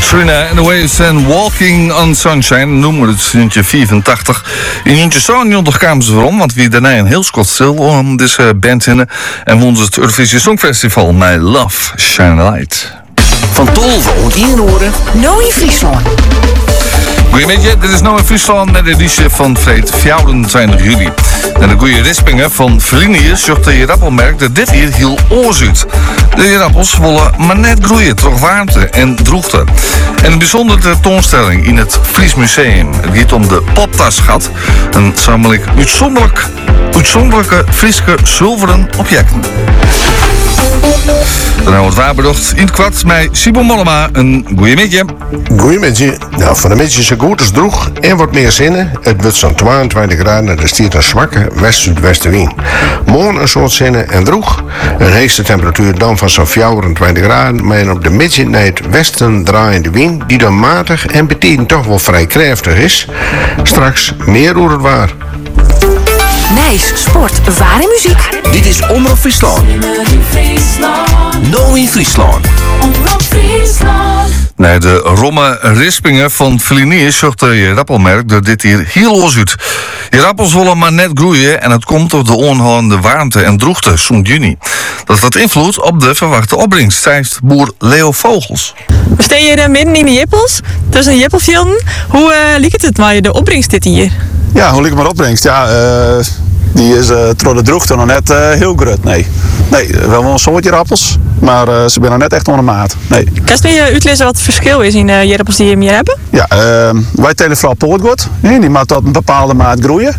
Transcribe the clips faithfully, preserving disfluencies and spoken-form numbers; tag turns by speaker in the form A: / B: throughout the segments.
A: Katrina and the Waves en Walking on Sunshine, noemen we het in vierentachtig. In eentje zevenennegentig kwamen ze erom, want wie daarna een heel Scott stil om deze band in en won ze het Eurovisie Songfestival met Love Shine Light.
B: Van Tolvo in Oren.
C: Nou in Friesland.
A: Goedemiddag, dit is Nou in Friesland met de editie van Vreed vierentwintig juli. En de goede rispingen van Verlinius zocht de rappelmerk dat dit hier heel oorzuit. De rappels willen maar net groeien, toch warmte en droogte. En een bijzondere tentoonstelling in het Fries Museum. Het gaat om de Poptasgat, een sameling uitzonderlijk, uitzonderlijke Friese zilveren objecten. Dan hebben we het waarbedocht in het kwart met Simon Mollema. Een goeiemiddag.
D: Goeiemiddag. Nou, voor de mensen is het goed als droeg en wat meer zinnen. Het wordt zo'n tweeëntwintig graden en er stiert een zwakke west-zuidwestenwind. Morgen een soort zinnen en droeg. Een heegste temperatuur dan van zo'n vierentwintig graden. Maar op de middag naar het westen draaiende wind die dan matig en beteken toch wel vrij krachtig is. Straks meer hoe het waar.
C: Nijs, sport, waar en muziek.
B: Dit is Omroep Friesland. Nou in Friesland.
A: Nee, de romme rispingen van Verlinius zocht je rappelmerk dat dit hier heel oorzuit. Je rappels willen maar net groeien en het komt door de onhoudende warmte en droogte zo'n juni. Dat had invloed op de verwachte opbrengst, tijdens boer Leo Vogels.
E: We staan hier midden in de jippels, tussen jippelvelden. Hoe uh, liep het maar de opbrengst dit hier?
F: Ja, hoe liep het maar opbrengst? Ja, uh, die is uh, door de droogte nog net uh, heel groot. Nee, nee, wel een soortje rappels, maar uh, ze zijn nog net echt onder maat. Nee.
E: Kan je uitleggen wat het verschil is in de jippels die je meer hebben?
F: Ja, uh, wij telen vooral poortgoed. Die moet tot een bepaalde maat groeien.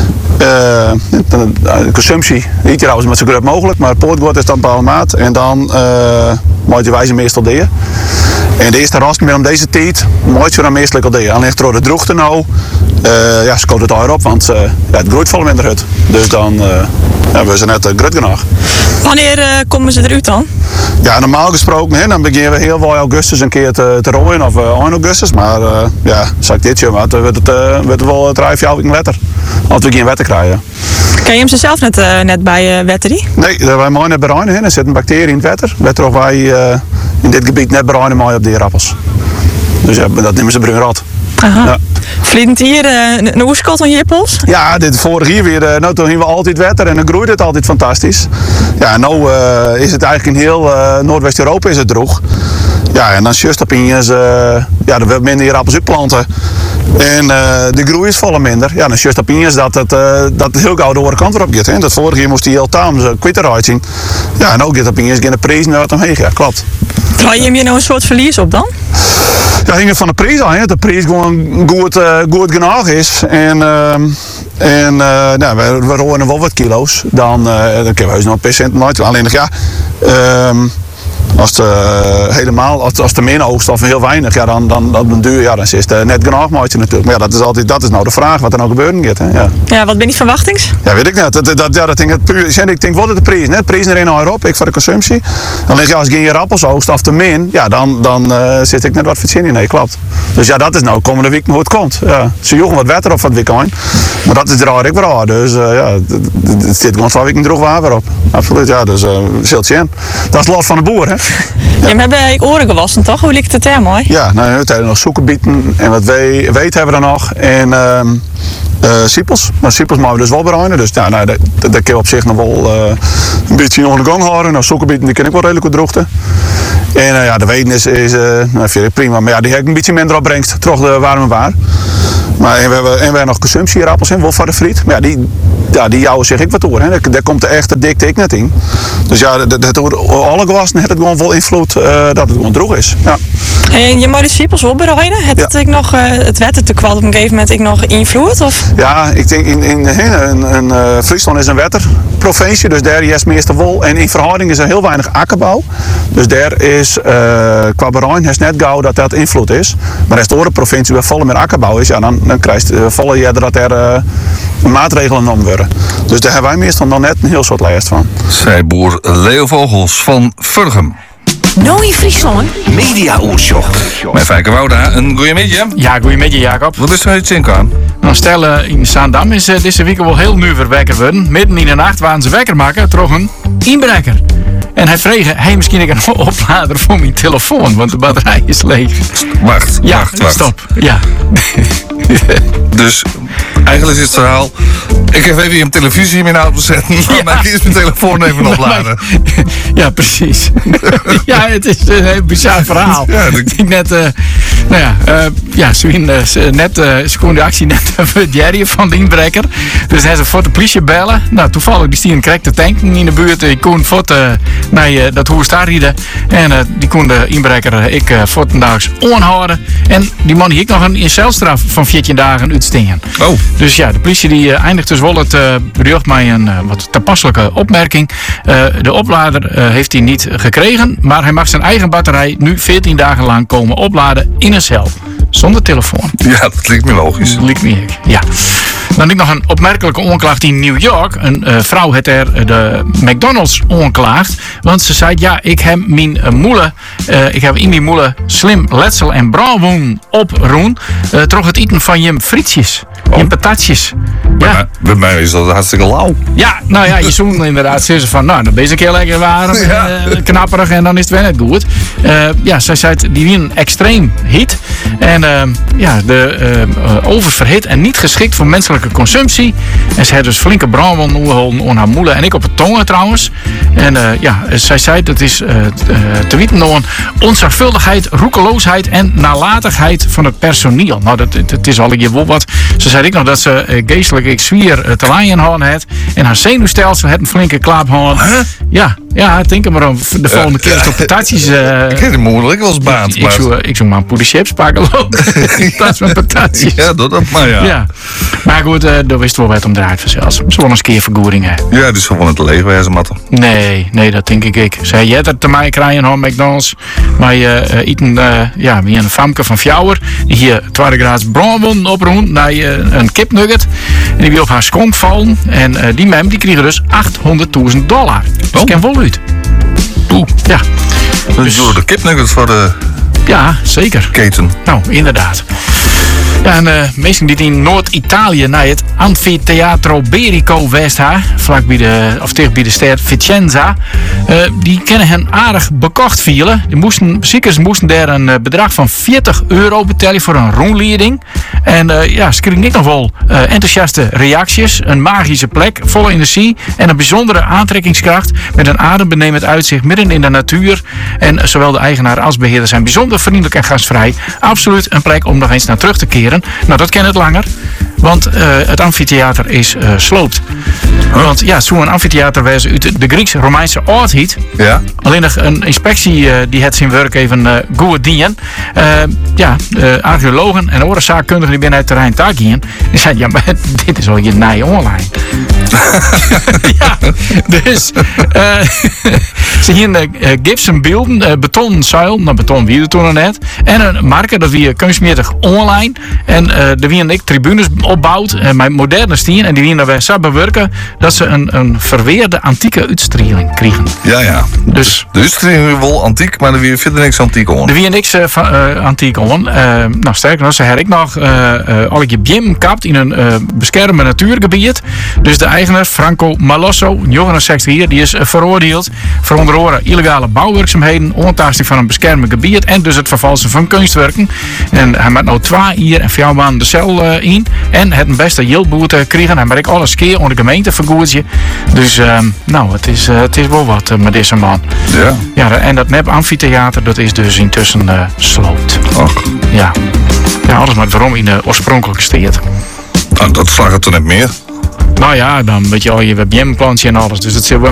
F: Uh, de consumptie eet je trouwens met zo groot mogelijk, maar poortgoed is dan een bepaalde maat. En dan uh, moet je wijze meestal deden. En de eerste rast meer om deze tijd moet je dan meestal al deden. Alleen door de droogte nou, uh, ja, scoot het erop, want uh, ja, het groeit vol minder uit. Dus dan uh, ja, we zijn net uh, groot genoeg.
E: Wanneer uh, komen ze eruit dan?
F: Ja, normaal gesproken, hè, dan beginnen we heel veel augustus een keer te, te rooien, of uh, eind augustus. Maar uh, ja, zeg ik dit jaar, maar dan wordt het, uh, wordt het wel drie, vier weken wetter. Als we geen wetter krijgen.
E: Kan je hem zelf net, uh, net bij uh, wetteren?
F: Nee, wij mogen net bereinen. Er zit een bacterie in het wetter. Wetter of wij uh, in dit gebied net bereinen mogen op die rappels. Dus ja, dat nemen ze bruinrad.
E: Aha. Ja. Vliegend hier uh, een oerskot van jippels?
F: Ja, dit vorig jaar weer. Uh, nou, toen hebben we altijd wetter en dan groeit het altijd fantastisch. Ja, nu uh, is het eigenlijk in heel uh, Noordwest-Europa is het droog. Ja, en dan just op in je, uh, ja, er wil minder rappels uitplanten. En uh, de groei is volle minder. Ja, dan just op in dat het, uh, dat het heel gauw de andere kant erop gaat. Hè. Dat vorige jaar moest hij heel taam uh, kwitter uitzien. Ja, en ook gaat op in geen de prijs naar wat omheen. Ja, klopt.
E: Draai je hem hier nou een soort verlies op dan?
F: Ja, hing het van de prijs aan. Hè. Dat de prijs gewoon goed, uh, goed genoeg is. En, uh, en uh, nou, we, we rollen wel wat kilo's. Dan, uh, dan kunnen we heus nog een percent nooit. Alleen nog ja. Uh, Als de, uh, helemaal, als, als de min oogst of heel weinig, ja, dan, dan, dan, duur, ja, dan is het uh, net genoeg maatje natuurlijk. Maar ja, dat is, altijd, dat is nou de vraag wat er nou gebeuren gaat. Hè? Ja.
E: Ja, wat ben je verwachtings?
F: Ja, weet ik net. Dat, dat, ja, dat denk ik, puur, ik denk wel dat de prijs, net prijs er een euro op, ik voor de consumptie. Alleen ja, als ik geen rappels oogst of te min, ja, dan, dan uh, zit ik net wat verzin in. Nee, klopt. Dus ja, dat is nou komende week hoe het komt. Ja. Ze joegen wat wetter op van het weekend, maar dat is er al ik weer. Dus uh, ja, het zit gewoon twee weken droog water op. Absoluut, ja, dus uh, zult zien. Dat is het lot van de boer, hè.
E: Ja, ja, we hebben oren gewassen, toch? Hoe ligt het er mooi?
F: Ja, nou, we hebben nog zoekenbieten en wat we weet hebben we er nog. En uh, uh, siepels. Maar siepels mogen we dus wel bereiden. Dus ja, nou, dat, dat kun je op zich nog wel uh, een beetje onder de gang houden. Nou, zoekenbieten die ken ik wel redelijk goed droogte. En uh, ja, de weten is, is uh, nou, vind ik prima. Maar ja, die heb ik een beetje minder opbrengst. Toch de warme waar. Maar en we hebben, en we hebben nog consumptierappels in, wel voor de friet. Maar ja, die, ja, die jouwen zeg ik wat door. Hè. Daar, daar komt de echte dikte ik net in. Dus ja, dat, dat, alle gewassen heeft het gewoon vol invloed uh, dat het gewoon droog is. Ja.
E: En je moet de siepels wel bereiden? Heeft ja. het, ik nog, uh, het wetter te kwal op een gegeven moment ik nog invloed? Of?
F: Ja, ik denk in, in, in, in, in uh, Friesland is een wetterprovincie, dus daar is meestal wol. En in verhouding is er heel weinig akkerbouw. Dus daar is uh, qua bereiden is net gauw dat dat invloed is. Maar als de andere provincie weer volle met akkerbouw is, ja, dan, dan krijgt uh, volle je dat er uh, maatregelen genomen worden. Dus daar hebben wij meestal nog net een heel soort lijst van.
A: Zij boer Leo Vogels van Vurgem.
C: Nou in Friesland.
B: Media-oorzocht.
A: Met Fijke Wouda, een goeiemiddag.
G: Ja, goeiemiddag Jacob.
A: Wat is er iets in kan?
G: Nou, stel in Zaandam is uh, deze week wel heel nuver wekker worden. Midden in de nacht waren ze wekker maken, toch een inbreker. En hij vreeg, hey, misschien ik een oplader voor mijn telefoon, want de batterij is leeg.
A: Wacht,
G: Ja,
A: wacht, wacht.
G: stop. Ja.
A: Dus eigenlijk is het verhaal... Ik heb even een televisie in mijn auto zetten. Ja. Maar ik eerst mijn telefoon even opladen.
G: Ja, precies. Ja, het is een heel bizar verhaal.
A: Ja, dat-
G: Ik denk net, uh, nou ja, uh, ja, ze wien, uh, ze- net, uh, ze kon de actie net voor Jerry van de inbreker. Dus hij ze voor de politie bellen. Nou, toevallig die stien kreeg de tank in de buurt. Ik kon voor uh, naar uh, dat hoe daar rieden. En uh, die kon de inbreker uh, ik uh, voor daags aanhouden. En die man hiek nog een celstraf van veertien dagen uitstingen.
A: Oh.
G: Dus ja, de politie die uh, eindigt dus wel het uh, bericht met een uh, wat toepasselijke opmerking. Uh, de oplader uh, heeft hij niet gekregen, maar hij mag zijn eigen batterij nu veertien dagen lang komen opladen in een cel. Zonder telefoon.
A: Ja, dat lijkt me logisch.
G: Liek me ik. Ja. Dan heb ik nog een opmerkelijke onklacht in New York. Een uh, vrouw heeft er de McDonald's onklaagd. Want ze zei, ja, ik heb mijn uh, moele, uh, ik heb in mijn moele slim letsel en brauwwoen oproen. Uh, toch het eten van je frietjes. Je patatjes. Ja.
A: Maar bij mij is dat hartstikke lauw.
G: Ja, nou ja, je zoekt inderdaad. Ze van, nou, dan ben je een keer lekker warm,
A: Ja.
G: uh, knapperig en dan is het wel net goed. Uh, ja, zij zei, het, die winnen extreem heet. En uh, ja, de uh, uh, oververhit en niet geschikt voor menselijke consumptie. En ze had dus flinke brandwonden onder haar moeder en ik op het tongen trouwens. En uh, ja, zij zei, dat is uh, uh, te weten door een onzorgvuldigheid, roekeloosheid en nalatigheid van het personeel. Nou, dat, dat, dat is al een keer wel wat. Ze zei ik nog dat ze uh, geestelijk ik zwier uh, te laaien hadden had. En haar zenuwstelsel had een flinke klaap had.
A: Huh?
G: Ja, ja, denk er maar om de volgende keer als het op patatjes. Uh,
A: Ik heb het moeilijk wel eens baand.
G: ik zou, ik zou maar een poeder chips pakken lopen. In plaats van patatjes.
A: Ja, dat ook maar ja.
G: Ja. Maar goed, uh, daar wist wel wat om draait vanzelfs. Ze willen eens een keer vergoeding hebben.
A: Ja, dus gewoon het leeg wezen, matten.
G: Nee, nee, dat denk ik ik. Zij je er te mij krijgen van McDonald's. Maar je uh, eten, uh, ja, wie een famke van Fjouwer. Die hier twaalf graden brandwonden oproemt naar uh, een kipnugget. En die wil op haar skonk vallen. En uh, die mem die kregen dus achthonderdduizend dollar. Dat
A: Oh.
G: ken wel uit. Oeh, ja.
A: Dat is door de kipnuggets voor de
G: Ja, zeker.
A: keten.
G: Nou, inderdaad. Ja, en uh, mensen die in Noord-Italië naar het Anfiteatro Berico West ha, vlak bij de, of tegen bij de stad Vicenza, uh, die kennen hen aardig bekocht vielen. Die moesten, bezoekers moesten daar een uh, bedrag van veertig euro betalen voor een rondleiding. En uh, ja, ze kregen niet nog wel uh, enthousiaste reacties, een magische plek, vol energie en een bijzondere aantrekkingskracht met een adembenemend uitzicht midden in de natuur. En uh, zowel de eigenaar als beheerder zijn bijzonder vriendelijk en gastvrij. Absoluut een plek om nog eens naar terug te keren. Nou, dat ken het langer. Want uh, het amfitheater is uh, sloopt. Huh? Want ja, zo'n amfitheater was uit de Grieks-Romeinse oudheid.
A: Ja.
G: Alleen nog een inspectie uh, die het zijn werk even uh, goed dienen. Uh, ja, uh, archeologen en oorzaakkundigen die binnen het terrein daar gingen. Die zeiden, ja, maar dit is al je nij online. Ja, dus uh, ze hier uh, gipsen beelden, uh, betonnen zuil, nou beton wie er toen nog net. En een marker, dat weer kunstmetig online. En uh, er werden ik tribunes opbouwd uh, met moderne stien. En die werden wij zo bewerken dat ze een, een verweerde antieke uitstraling kregen.
A: Ja, ja.
G: Dus
A: De uitstraling is wel antiek, maar er weer verder niks antiek aan.
G: er weer niks uh, van, uh, antiek on. Uh, nou, sterker nog, ze heb ik nog uh, uh, al je bim kapt in een uh, beschermd natuurgebied. Dus de eigenaar Franco Malosso, negenenzestig hier, die is uh, veroordeeld voor onder andere illegale bouwwerkzaamheden, ontasting van een beschermd gebied en dus het vervalsen van kunstwerken. En hij moet nou twee hier en vier maanden de cel uh, in en het een beste jildboete krijgen. Hij moet ik alles keer onder de gemeente vergoedje. Dus uh, nou, het is, uh, het is wel wat uh, met deze man.
A: Ja.
G: Ja, en dat nep amfitheater, dat is dus intussen uh, sloopt.
A: Och.
G: Ja. Ja, alles maar waarom in de oorspronkelijke steed.
A: Nou, dat slag het er net meer.
G: Nou ja, dan weet je al je W B M-plantje en alles. Dus het zit wel